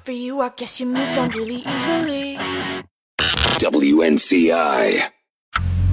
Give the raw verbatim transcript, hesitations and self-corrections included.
For you, I guess you moved on really easily. W N C I.